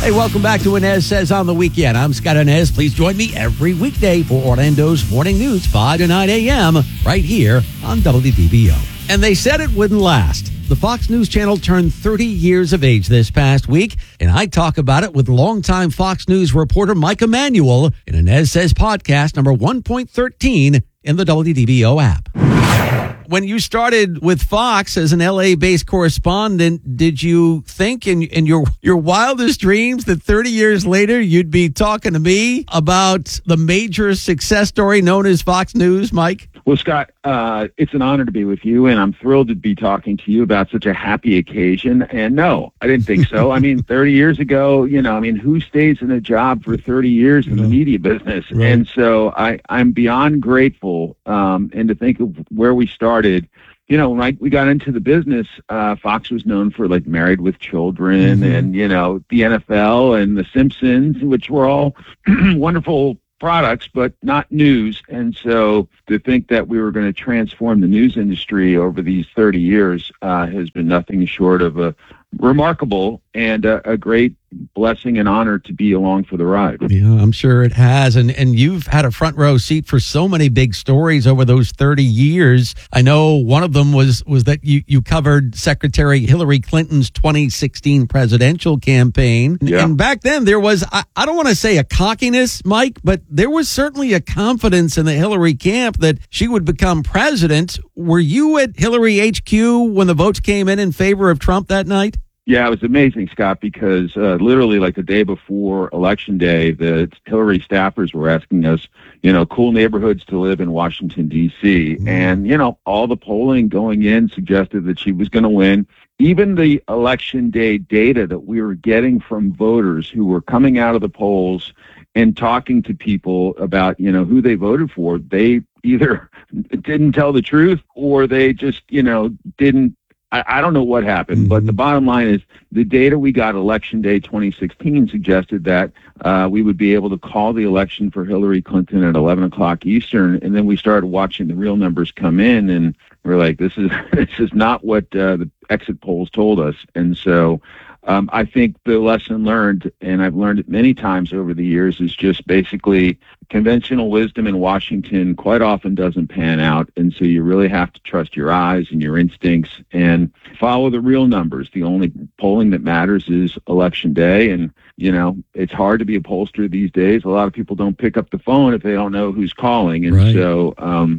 Hey, welcome back to Inez Says on the Weekend. I'm Scott Inez. Please join me every weekday for Orlando's Morning News, 5 to 9 a.m., right here on WDBO. And they said it wouldn't last. The Fox News Channel turned 30 years of age this past week, and I talk about it with longtime Fox News reporter Mike Emanuel in Inez Says podcast number 1.13 in the WDBO app. When you started with Fox as an LA-based correspondent, did you think in your wildest dreams that 30 years later you'd be talking to me about the major success story known as Fox News, Mike? Well, Scott, it's an honor to be with you, and I'm thrilled to be talking to you about such a happy occasion. And no, I didn't think so. I mean, 30 years ago, who stays in a job for 30 years in the media business? Right. And so I'm beyond grateful, and to think of where we started. When we got into the business, Fox was known for like Married with Children and, the NFL and The Simpsons, which were all wonderful products, but not news. And so to think that we were going to transform the news industry over these 30 years has been nothing short of a remarkable and a great blessing and honor to be along for the ride. Yeah, I'm sure it has. And you've had a front row seat for so many big stories over those 30 years. I know one of them was that you covered Secretary Hillary Clinton's 2016 presidential campaign. Yeah. And back then there was, I don't want to say a cockiness, Mike, but there was certainly a confidence in the Hillary camp that she would become president. Were you at Hillary HQ when the votes came in favor of Trump that night? Yeah, it was amazing, Scott, because literally like the day before Election Day, the Hillary staffers were asking us, cool neighborhoods to live in Washington, D.C. And, all the polling going in suggested that she was going to win. Even the Election Day data that we were getting from voters who were coming out of the polls and talking to people about, who they voted for, they either didn't tell the truth or they just, didn't. I don't know what happened, but the bottom line is the data we got Election Day 2016 suggested that we would be able to call the election for Hillary Clinton at 11 o'clock Eastern, and then we started watching the real numbers come in, and we're like, this is not what the exit polls told us. And so I think the lesson learned, and I've learned it many times over the years, is just basically conventional wisdom in Washington quite often doesn't pan out. And so you really have to trust your eyes and your instincts and follow the real numbers. The only polling that matters is Election Day. And, it's hard to be a pollster these days. A lot of people don't pick up the phone if they don't know who's calling. And right. So,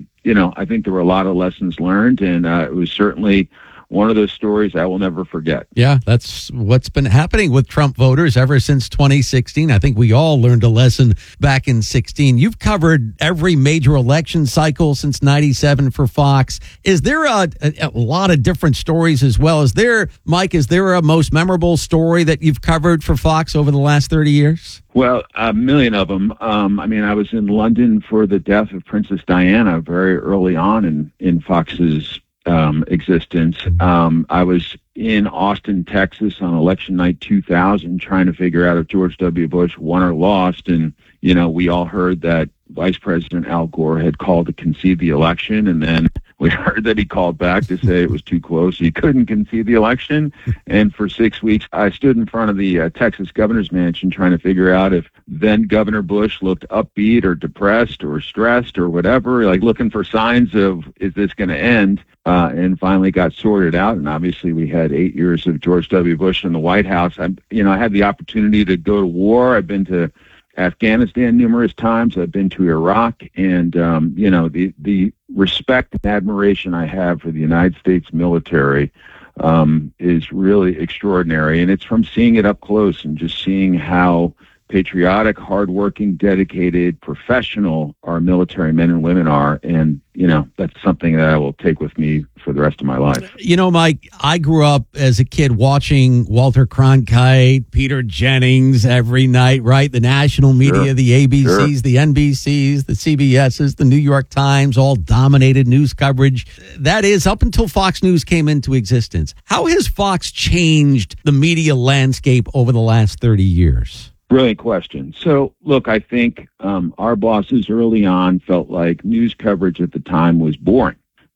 I think there were a lot of lessons learned, and it was certainly one of those stories I will never forget. Yeah, that's what's been happening with Trump voters ever since 2016. I think we all learned a lesson back in 16. You've covered every major election cycle since 97 for Fox. Is there a lot of different stories as well? Mike, is there a most memorable story that you've covered for Fox over the last 30 years? Well, a million of them. I was in London for the death of Princess Diana very early on in Fox's existence. I was in Austin, Texas on election night 2000 trying to figure out if George W. Bush won or lost. And, we all heard that Vice President Al Gore had called to concede the election. And then we heard that he called back to say it was too close. He couldn't concede the election. And for 6 weeks, I stood in front of the Texas governor's mansion trying to figure out if then Governor Bush looked upbeat or depressed or stressed or whatever, like looking for signs of, is this going to end? And finally got sorted out. And obviously we had 8 years of George W. Bush in the White House. I had the opportunity to go to war. I've been to Afghanistan numerous times. I've been to Iraq. And, the respect and admiration I have for the United States military is really extraordinary. And it's from seeing it up close and just seeing how patriotic, hardworking, dedicated, professional our military men and women are. And, that's something that I will take with me for the rest of my life. Mike, I grew up as a kid watching Walter Cronkite, Peter Jennings every night, right? The national media, sure. The ABCs, sure. The NBCs, the CBSs, the New York Times, all dominated news coverage. That is up until Fox News came into existence. How has Fox changed the media landscape over the last 30 years? Brilliant question. So, look, I think our bosses early on felt like news coverage at the time was boring.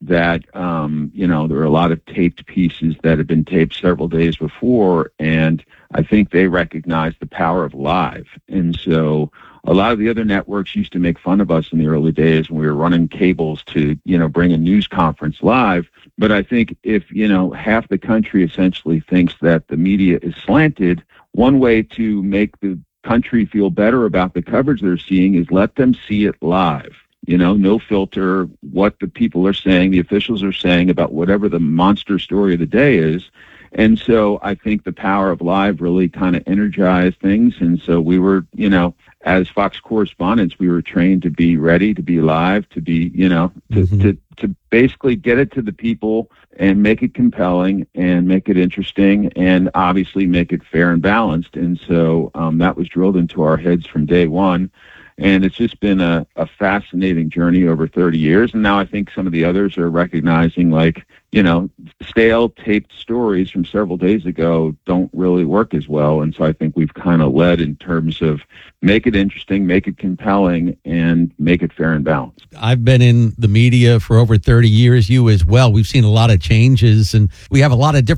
that, there were a lot of taped pieces that had been taped several days before, and I think they recognized the power of live. And so a lot of the other networks used to make fun of us in the early days when we were running cables to, bring a news conference live. But I think if, half the country essentially thinks that the media is slanted, one way to make the country feel better about the coverage they're seeing is let them see it live. No filter, what the people are saying, the officials are saying about whatever the monster story of the day is. And so I think the power of live really kind of energized things. And so we were, as Fox correspondents, we were trained to be ready, to be live, to be, to basically get it to the people and make it compelling and make it interesting and obviously make it fair and balanced. And so that was drilled into our heads from day one. And it's just been a fascinating journey over 30 years. And now I think some of the others are recognizing, stale taped stories from several days ago don't really work as well. And so I think we've kind of led in terms of make it interesting, make it compelling, and make it fair and balanced. I've been in the media for over 30 years, you as well. We've seen a lot of changes, and we have a lot of different